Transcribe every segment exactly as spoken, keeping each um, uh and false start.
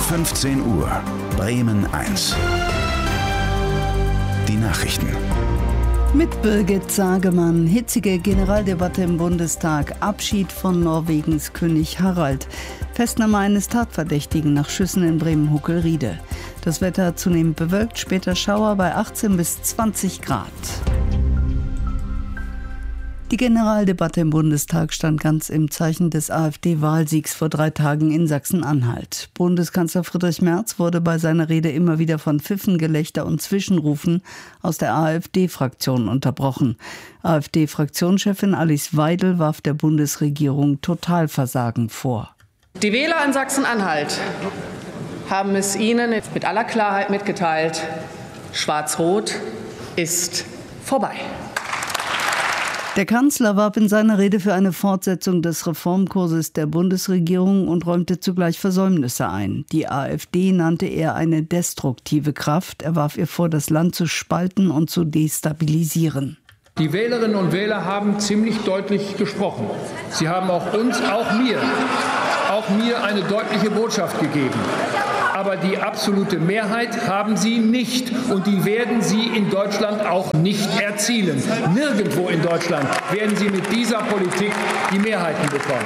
fünfzehn Uhr, Bremen eins. Die Nachrichten. Mit Birgit Sagemann. Hitzige Generaldebatte im Bundestag. Abschied von Norwegens König Harald. Festnahme eines Tatverdächtigen nach Schüssen in Bremen-Huckelriede. Das Wetter zunehmend bewölkt, später Schauer bei achtzehn bis zwanzig Grad. Die Generaldebatte im Bundestag stand ganz im Zeichen des AfD-Wahlsiegs vor drei Tagen in Sachsen-Anhalt. Bundeskanzler Friedrich Merz wurde bei seiner Rede immer wieder von Pfiffen, Gelächter und Zwischenrufen aus der AfD-Fraktion unterbrochen. AfD-Fraktionschefin Alice Weidel warf der Bundesregierung Totalversagen vor. Die Wähler in Sachsen-Anhalt haben es Ihnen mit aller Klarheit mitgeteilt: Schwarz-Rot ist vorbei. Der Kanzler warb in seiner Rede für eine Fortsetzung des Reformkurses der Bundesregierung und räumte zugleich Versäumnisse ein. Die AfD nannte er eine destruktive Kraft. Er warf ihr vor, das Land zu spalten und zu destabilisieren. Die Wählerinnen und Wähler haben ziemlich deutlich gesprochen. Sie haben auch uns, auch mir, auch mir eine deutliche Botschaft gegeben. Aber die absolute Mehrheit haben sie nicht, und die werden sie in Deutschland auch nicht erzielen. Nirgendwo in Deutschland werden sie mit dieser Politik die Mehrheiten bekommen.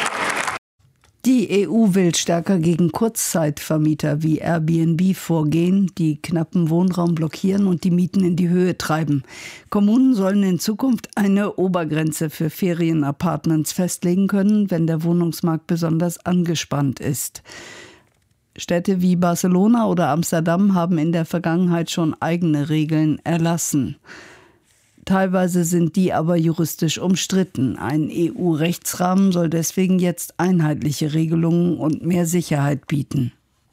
Die E U will stärker gegen Kurzzeitvermieter wie Airbnb vorgehen, die knappen Wohnraum blockieren und die Mieten in die Höhe treiben. Kommunen sollen in Zukunft eine Obergrenze für Ferienapartments festlegen können, wenn der Wohnungsmarkt besonders angespannt ist. Städte wie Barcelona oder Amsterdam haben in der Vergangenheit schon eigene Regeln erlassen. Teilweise sind die aber juristisch umstritten. Ein E U-Rechtsrahmen soll deswegen jetzt einheitliche Regelungen und mehr Sicherheit bieten.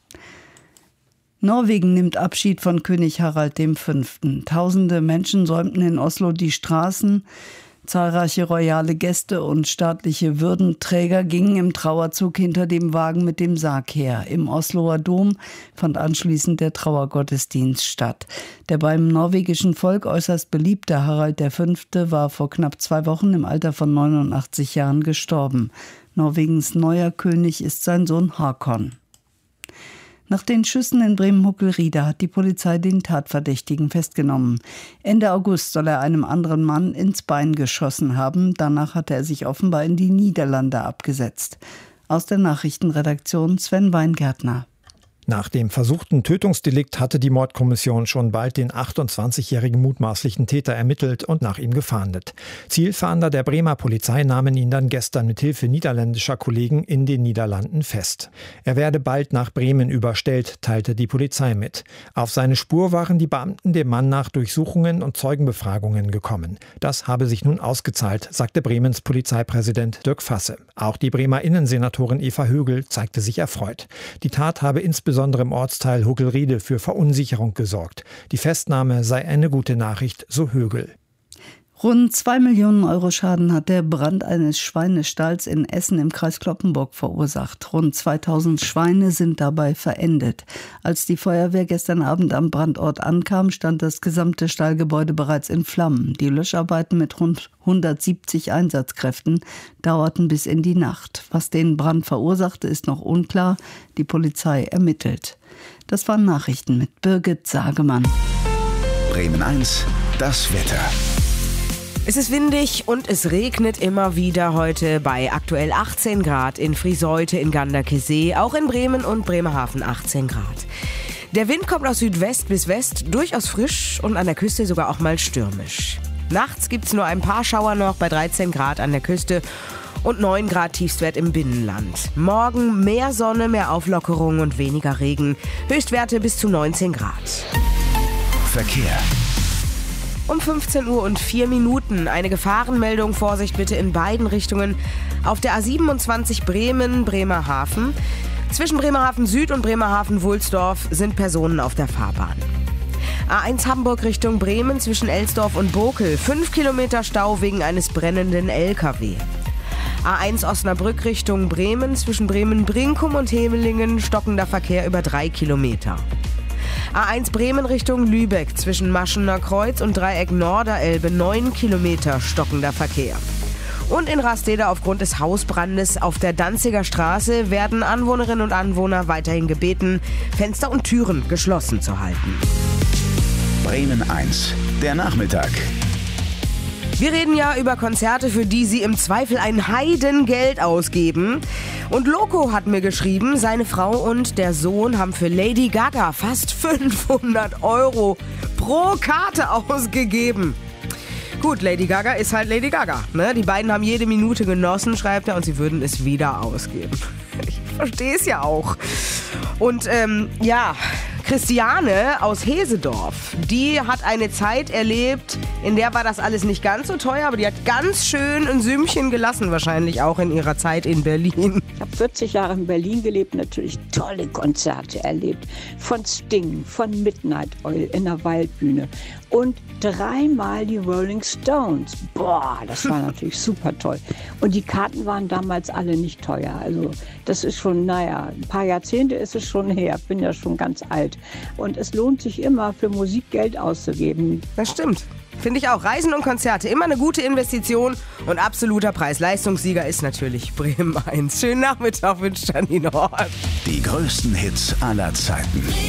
Norwegen nimmt Abschied von König Harald der Fünfte. Tausende Menschen säumten in Oslo die Straßen. Zahlreiche royale Gäste und staatliche Würdenträger gingen im Trauerzug hinter dem Wagen mit dem Sarg her. Im Osloer Dom fand anschließend der Trauergottesdienst statt. Der beim norwegischen Volk äußerst beliebte Harald der Fünfte war vor knapp zwei Wochen im Alter von neunundachtzig Jahren gestorben. Norwegens neuer König ist sein Sohn Håkon. Nach den Schüssen in Bremen-Huckelriede hat die Polizei den Tatverdächtigen festgenommen. Ende August soll er einem anderen Mann ins Bein geschossen haben. Danach hatte er sich offenbar in die Niederlande abgesetzt. Aus der Nachrichtenredaktion Sven Weingärtner. Nach dem versuchten Tötungsdelikt hatte die Mordkommission schon bald den achtundzwanzigjährigen mutmaßlichen Täter ermittelt und nach ihm gefahndet. Zielfahnder der Bremer Polizei nahmen ihn dann gestern mit Hilfe niederländischer Kollegen in den Niederlanden fest. Er werde bald nach Bremen überstellt, teilte die Polizei mit. Auf seine Spur waren die Beamten dem Mann nach Durchsuchungen und Zeugenbefragungen gekommen. Das habe sich nun ausgezahlt, sagte Bremens Polizeipräsident Dirk Fasse. Auch die Bremer Innensenatorin Eva Högel zeigte sich erfreut. Die Tat habe insbesondere im Ortsteil Huckelriede für Verunsicherung gesorgt. Die Festnahme sei eine gute Nachricht, so Högel. Rund zwei Millionen Euro Schaden hat der Brand eines Schweinestalls in Essen im Kreis Cloppenburg verursacht. Rund zweitausend Schweine sind dabei verendet. Als die Feuerwehr gestern Abend am Brandort ankam, stand das gesamte Stallgebäude bereits in Flammen. Die Löscharbeiten mit rund hundertsiebzig Einsatzkräften dauerten bis in die Nacht. Was den Brand verursachte, ist noch unklar. Die Polizei ermittelt. Das waren Nachrichten mit Birgit Sagemann. Bremen eins, das Wetter. Es ist windig und es regnet immer wieder heute bei aktuell achtzehn Grad in Friseute, in Ganderkesee, auch in Bremen und Bremerhaven achtzehn Grad. Der Wind kommt aus Südwest bis West, durchaus frisch und an der Küste sogar auch mal stürmisch. Nachts gibt es nur ein paar Schauer noch bei dreizehn Grad an der Küste und neun Grad Tiefstwert im Binnenland. Morgen mehr Sonne, mehr Auflockerung und weniger Regen. Höchstwerte bis zu neunzehn Grad. Verkehr. Um fünfzehn Uhr und vier Minuten eine Gefahrenmeldung, Vorsicht bitte in beiden Richtungen. Auf der A siebenundzwanzig Bremen, Bremerhaven. Zwischen Bremerhaven Süd und Bremerhaven Wulsdorf sind Personen auf der Fahrbahn. A eins Hamburg Richtung Bremen zwischen Elsdorf und Bokel. Fünf Kilometer Stau wegen eines brennenden L K W. A eins Osnabrück Richtung Bremen zwischen Bremen-Brinkum und Hemelingen stockender Verkehr über drei Kilometer. A eins Bremen Richtung Lübeck zwischen Maschener Kreuz und Dreieck Norderelbe neun Kilometer stockender Verkehr. Und in Rastede aufgrund des Hausbrandes auf der Danziger Straße werden Anwohnerinnen und Anwohner weiterhin gebeten, Fenster und Türen geschlossen zu halten. Bremen eins, der Nachmittag. Wir reden ja über Konzerte, für die sie im Zweifel ein Heidengeld ausgeben. Und Loco hat mir geschrieben, seine Frau und der Sohn haben für Lady Gaga fast fünfhundert Euro pro Karte ausgegeben. Gut, Lady Gaga ist halt Lady Gaga, ne? Die beiden haben jede Minute genossen, schreibt er, und sie würden es wieder ausgeben. Ich verstehe es ja auch. Und ähm, ja, Christiane aus Hesedorf, die hat eine Zeit erlebt, in der war das alles nicht ganz so teuer, aber die hat ganz schön ein Sümmchen gelassen, wahrscheinlich auch in ihrer Zeit in Berlin. Ich habe vierzig Jahre in Berlin gelebt, natürlich tolle Konzerte erlebt. Von Sting, von Midnight Oil in der Waldbühne und dreimal die Rolling Stones. Boah, das war natürlich super toll. Und die Karten waren damals alle nicht teuer. Also das ist schon, naja, ein paar Jahrzehnte ist es schon her. Ich bin ja schon ganz alt. Und es lohnt sich immer, für Musik Geld auszugeben. Das stimmt. Finde ich auch. Reisen und Konzerte, immer eine gute Investition. Und absoluter Preis-Leistungssieger ist natürlich Bremen eins. Schönen Nachmittag wünscht Janine Hort. Die größten Hits aller Zeiten.